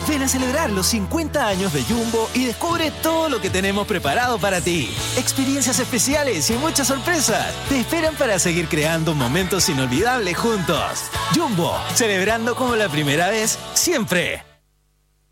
Ven a celebrar los 50 años de Jumbo y descubre todo lo que tenemos preparado para ti. Experiencias especiales y muchas sorpresas te esperan para seguir creando momentos inolvidables juntos. Jumbo, celebrando como la primera vez, siempre.